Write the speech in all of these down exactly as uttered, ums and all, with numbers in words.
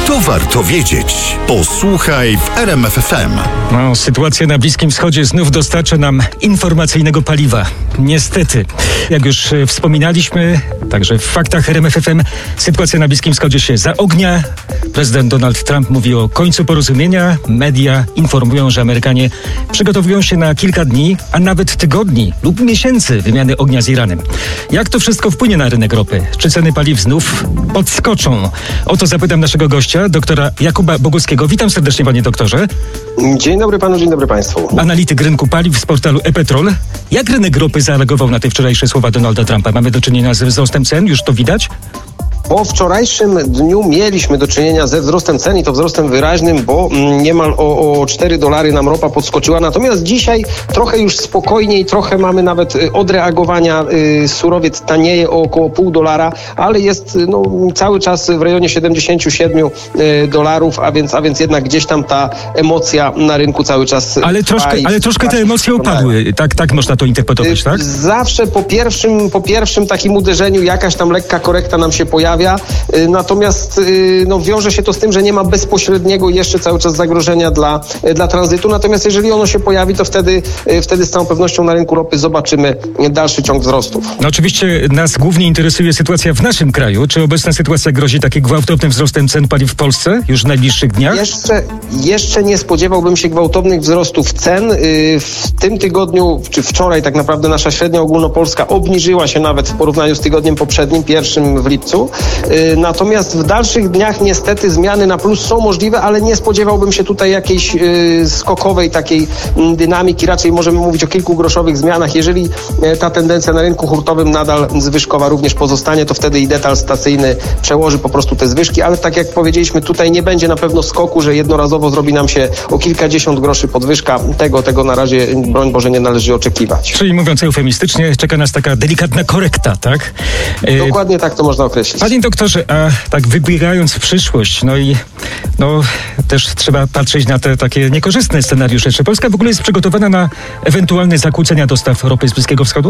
To warto wiedzieć. Posłuchaj w R M F F M. No, sytuacja na Bliskim Wschodzie znów dostarcza nam informacyjnego paliwa. Niestety, jak już wspominaliśmy, także w faktach R M F F M, sytuacja na Bliskim Wschodzie się zaognia. Prezydent Donald Trump mówi o końcu porozumienia. Media informują, że Amerykanie przygotowują się na kilka dni, a nawet tygodni lub miesięcy wymiany ognia z Iranem. Jak to wszystko wpłynie na rynek ropy? Czy ceny paliw znów podskoczą? O to zapytam naszego gościa, doktora Jakuba Boguskiego. Witam serdecznie, panie doktorze. Dzień dobry panu, dzień dobry państwu. Analityk rynku paliw z portalu e-Petrol. Jak rynek ropy zareagował na te wczorajsze słowa Donalda Trumpa? Mamy do czynienia ze wzrostem cen? Już to widać? Po wczorajszym dniu mieliśmy do czynienia ze wzrostem cen i to wzrostem wyraźnym, bo niemal o, o cztery dolary nam ropa podskoczyła. Natomiast dzisiaj trochę już spokojniej, trochę mamy nawet odreagowania. Y, surowiec tanieje o około pół dolara, ale jest no, cały czas w rejonie siedemdziesiąt siedem dolarów, a więc, a więc jednak gdzieś tam ta emocja na rynku cały czas Ale troszkę, ale troszkę te emocje opadły. Tak, tak można to interpretować, tak? Zawsze po pierwszym, po pierwszym takim uderzeniu jakaś tam lekka korekta nam się pojawia. Natomiast no, wiąże się to z tym, że nie ma bezpośredniego jeszcze cały czas zagrożenia dla, dla tranzytu. Natomiast jeżeli ono się pojawi, to wtedy, wtedy z całą pewnością na rynku ropy zobaczymy dalszy ciąg wzrostów. No oczywiście nas głównie interesuje sytuacja w naszym kraju. Czy obecna sytuacja grozi takim gwałtownym wzrostem cen paliw w Polsce już w najbliższych dniach? Jeszcze, jeszcze nie spodziewałbym się gwałtownych wzrostów cen. W tym tygodniu, czy wczoraj tak naprawdę nasza średnia ogólnopolska obniżyła się nawet w porównaniu z tygodniem poprzednim, pierwszym w lipcu. Natomiast w dalszych dniach niestety zmiany na plus są możliwe, ale nie spodziewałbym się tutaj jakiejś y, skokowej takiej dynamiki. Raczej możemy mówić o kilkugroszowych zmianach. Jeżeli y, ta tendencja na rynku hurtowym nadal zwyżkowa również pozostanie, to wtedy i detal stacyjny przełoży po prostu te zwyżki, ale tak jak powiedzieliśmy, tutaj nie będzie na pewno skoku, że jednorazowo zrobi nam się o kilkadziesiąt groszy podwyżka. Tego, tego na razie, broń Boże, nie należy oczekiwać. Czyli mówiąc eufemistycznie, czeka nas taka delikatna korekta, tak? Y, Dokładnie tak to można określić. Panie doktorze, a tak wybiegając w przyszłość, no i no też trzeba patrzeć na te takie niekorzystne scenariusze. Czy Polska w ogóle jest przygotowana na ewentualne zakłócenia dostaw ropy z Bliskiego Wschodu?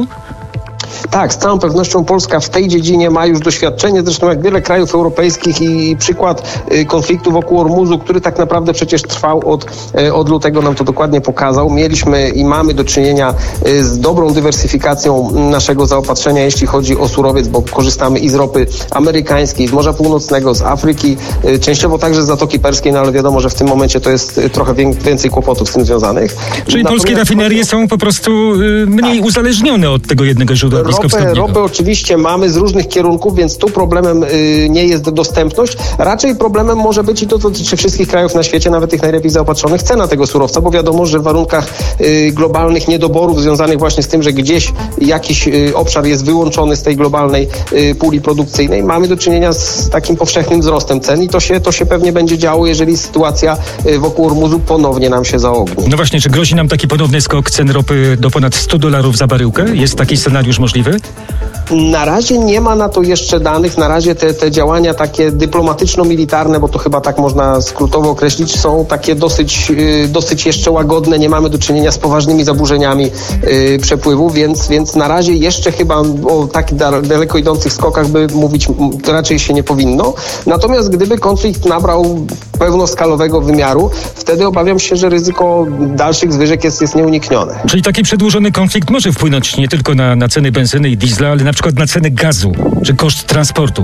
Tak, z całą pewnością Polska w tej dziedzinie ma już doświadczenie, zresztą jak wiele krajów europejskich i przykład konfliktu wokół Ormuzu, który tak naprawdę przecież trwał od, od lutego, nam to dokładnie pokazał. Mieliśmy i mamy do czynienia z dobrą dywersyfikacją naszego zaopatrzenia, jeśli chodzi o surowiec, bo korzystamy i z ropy amerykańskiej, z Morza Północnego, z Afryki, częściowo także z Zatoki Perskiej, no ale wiadomo, że w tym momencie to jest trochę więcej kłopotów z tym związanych. Czyli Natomiast polskie rafinerie są po prostu mniej tak. uzależnione od tego jednego źródła. Ropę, ropę oczywiście mamy z różnych kierunków, więc tu problemem y, nie jest dostępność. Raczej problemem może być, i to dotyczy wszystkich krajów na świecie, nawet tych najlepiej zaopatrzonych, cena tego surowca, bo wiadomo, że w warunkach y, globalnych niedoborów związanych właśnie z tym, że gdzieś jakiś y, obszar jest wyłączony z tej globalnej y, puli produkcyjnej, mamy do czynienia z takim powszechnym wzrostem cen i to się, to się pewnie będzie działo, jeżeli sytuacja y, wokół Ormuzu ponownie nam się zaogni. No właśnie, czy grozi nam taki ponowny skok cen ropy do ponad sto dolarów za baryłkę? Jest taki scenariusz możliwy? Na razie nie ma na to jeszcze danych. Na razie te, te działania takie dyplomatyczno-militarne, bo to chyba tak można skrótowo określić, są takie dosyć, yy, dosyć jeszcze łagodne. Nie mamy do czynienia z poważnymi zaburzeniami yy, przepływu, więc, więc na razie jeszcze chyba o tak daleko idących skokach by mówić raczej się nie powinno. Natomiast gdyby konflikt nabrał pełnoskalowego wymiaru, wtedy obawiam się, że ryzyko dalszych zwyżek jest, jest nieuniknione. Czyli taki przedłużony konflikt może wpłynąć nie tylko na, na ceny benzyny i diesla, ale na przykład na ceny gazu, czy koszt transportu?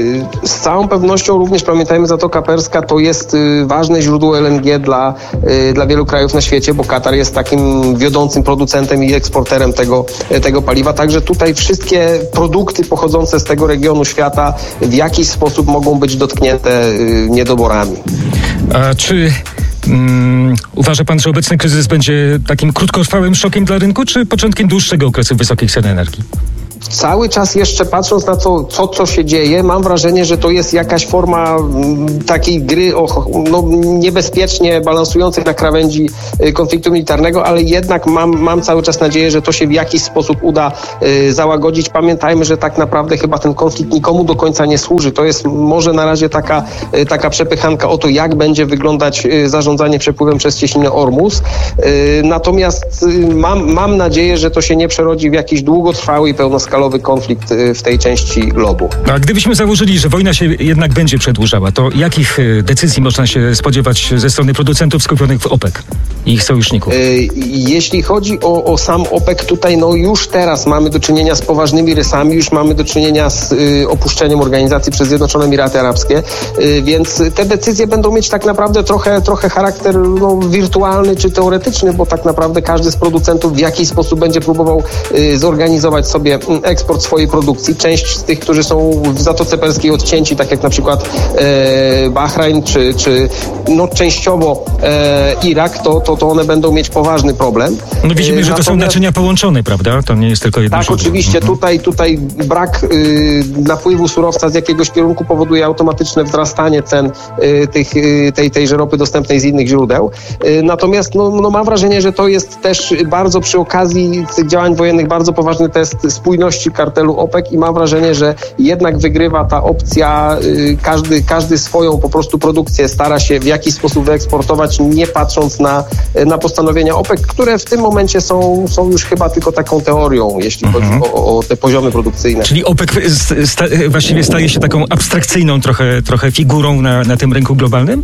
Z całą pewnością również pamiętajmy, Zatoka Perska to jest ważne źródło L N G dla, dla wielu krajów na świecie, bo Katar jest takim wiodącym producentem i eksporterem tego, tego paliwa. Także tutaj wszystkie produkty pochodzące z tego regionu świata w jakiś sposób mogą być dotknięte niedoborami. A czy um, uważa pan, że obecny kryzys będzie takim krótkotrwałym szokiem dla rynku, czy początkiem dłuższego okresu wysokich cen energii? Cały czas jeszcze patrząc na to, co, co się dzieje, mam wrażenie, że to jest jakaś forma m, takiej gry o, no, niebezpiecznie balansującej na krawędzi y, konfliktu militarnego, ale jednak mam, mam cały czas nadzieję, że to się w jakiś sposób uda y, załagodzić. Pamiętajmy, że tak naprawdę chyba ten konflikt nikomu do końca nie służy. To jest może na razie taka, y, taka przepychanka o to, jak będzie wyglądać y, zarządzanie przepływem przez cieśninę Ormus. Y, natomiast y, mam, mam nadzieję, że to się nie przerodzi w jakiś długotrwały i pełnoskalowy długoskalowy konflikt w tej części globu. A gdybyśmy założyli, że wojna się jednak będzie przedłużała, to jakich decyzji można się spodziewać ze strony producentów skupionych w OPEC i ich sojuszników? Jeśli chodzi o, o sam OPEC, tutaj no już teraz mamy do czynienia z poważnymi rysami, już mamy do czynienia z y, opuszczeniem organizacji przez Zjednoczone Emiraty Arabskie, y, więc te decyzje będą mieć tak naprawdę trochę, trochę charakter no, wirtualny czy teoretyczny, bo tak naprawdę każdy z producentów w jakiś sposób będzie próbował y, zorganizować sobie eksport swojej produkcji. Część z tych, którzy są w Zatoce Perskiej odcięci, tak jak na przykład e, Bahrajn czy, czy no, częściowo e, Irak, to, to, to one będą mieć poważny problem. No widzimy, że to Natomiast... są naczynia połączone, prawda? To nie jest tylko jedno. Tak, źródło. oczywiście. Mhm. Tutaj, tutaj brak y, napływu surowca z jakiegoś kierunku powoduje automatyczne wzrastanie cen y, tych, y, tej, tejże ropy dostępnej z innych źródeł. Y, natomiast no, no, mam wrażenie, że to jest też bardzo przy okazji tych działań wojennych bardzo poważny test spójności kartelu OPEC i mam wrażenie, że jednak wygrywa ta opcja, y, każdy, każdy swoją po prostu produkcję stara się w jakiś sposób wyeksportować, nie patrząc na, na postanowienia OPEC, które w tym momencie są, są już chyba tylko taką teorią, jeśli chodzi mhm. o, o te poziomy produkcyjne. Czyli OPEC sta, właściwie staje się taką abstrakcyjną trochę, trochę figurą na, na tym rynku globalnym?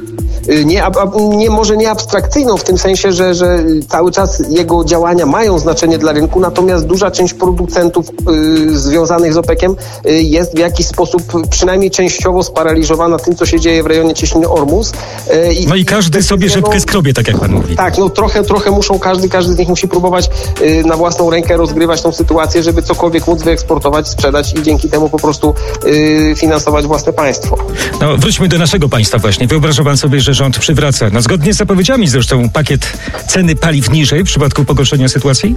Nie, a, nie, może nie abstrakcyjną w tym sensie, że, że cały czas jego działania mają znaczenie dla rynku, natomiast duża część producentów y, związanych z OPEC-iem y, jest w jakiś sposób przynajmniej częściowo sparaliżowana tym, co się dzieje w rejonie cieśniny Ormus. Y, no i każdy sobie rzepkę no, skrobie, tak jak pan mówi. Tak, no trochę, trochę muszą, każdy, każdy z nich musi próbować y, na własną rękę rozgrywać tą sytuację, żeby cokolwiek móc wyeksportować, sprzedać i dzięki temu po prostu y, finansować własne państwo. No wróćmy do naszego państwa właśnie. Wyobraża pan sobie, że rząd przywraca, no zgodnie z zapowiedziami zresztą, pakiet ceny paliw niżej w przypadku pogorszenia sytuacji?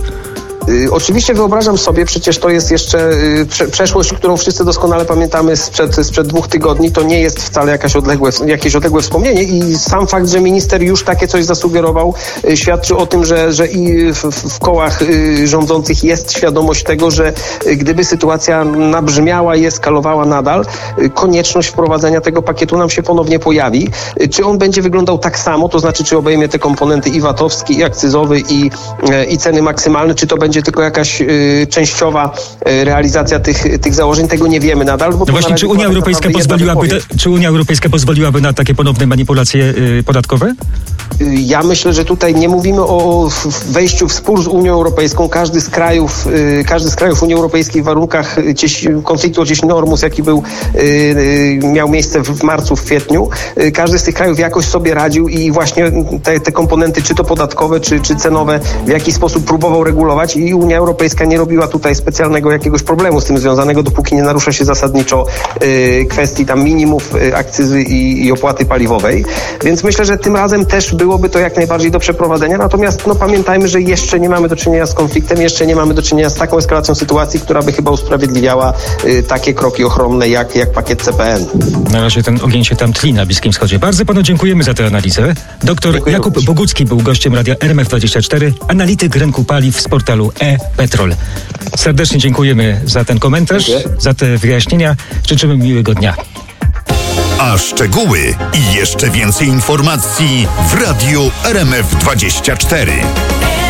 Y, oczywiście wyobrażam sobie, przecież to jest jeszcze y, prze, przeszłość, którą wszyscy doskonale pamiętamy sprzed, sprzed dwóch tygodni. To nie jest wcale jakaś odległe, jakieś odległe wspomnienie i sam fakt, że minister już takie coś zasugerował, y, świadczy o tym, że, że i w, w kołach y, rządzących jest świadomość tego, że y, gdyby sytuacja nabrzmiała i eskalowała nadal, y, konieczność wprowadzenia tego pakietu nam się ponownie pojawi. Y, czy on będzie wyglądał tak samo, to znaczy czy obejmie te komponenty i vatowski, i akcyzowy, i, y, i ceny maksymalne, czy to będzie będzie tylko jakaś y, częściowa y, realizacja tych, tych założeń, tego nie wiemy nadal. Bo no właśnie, czy Unia Europejska pozwoliłaby, czy Unia Europejska pozwoliłaby na takie ponowne manipulacje y, podatkowe? Ja myślę, że tutaj nie mówimy o wejściu w spór z Unią Europejską. Każdy z krajów, każdy z krajów Unii Europejskiej w warunkach konfliktu o cieśninę Ormus, jaki był, miał miejsce w marcu, w kwietniu, każdy z tych krajów jakoś sobie radził i właśnie te, te komponenty, czy to podatkowe, czy, czy cenowe, w jakiś sposób próbował regulować i Unia Europejska nie robiła tutaj specjalnego jakiegoś problemu z tym związanego, dopóki nie narusza się zasadniczo kwestii tam minimów akcyzy i, i opłaty paliwowej. Więc myślę, że tym razem też byłoby to jak najbardziej do przeprowadzenia, natomiast no, pamiętajmy, że jeszcze nie mamy do czynienia z konfliktem, jeszcze nie mamy do czynienia z taką eskalacją sytuacji, która by chyba usprawiedliwiała y, takie kroki ochronne jak, jak pakiet C P N. Na razie ten ogień się tam tli na Bliskim Wschodzie. Bardzo panu dziękujemy za tę analizę. Doktor Dziękuję Jakub również. Bogucki był gościem radia R M F dwadzieścia cztery, analityk rynku paliw z portalu e-Petrol. Serdecznie dziękujemy za ten komentarz, Dziękuję. za te wyjaśnienia. Życzymy miłego dnia. A szczegóły i jeszcze więcej informacji w radiu R M F dwadzieścia cztery.